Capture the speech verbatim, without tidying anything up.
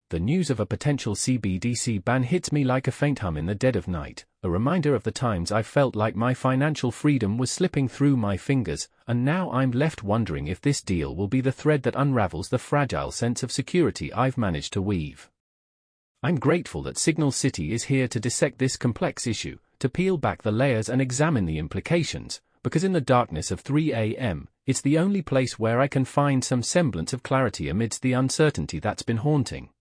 the news of a potential C B D C ban hits me like a faint hum in the dead of night, a reminder of the times I felt like my financial freedom was slipping through my fingers, and now I'm left wondering if this deal will be the thread that unravels the fragile sense of security I've managed to weave. I'm grateful that Signal City is here to dissect this complex issue, to peel back the layers and examine the implications, because in the darkness of three A M, it's the only place where I can find some semblance of clarity amidst the uncertainty that's been haunting.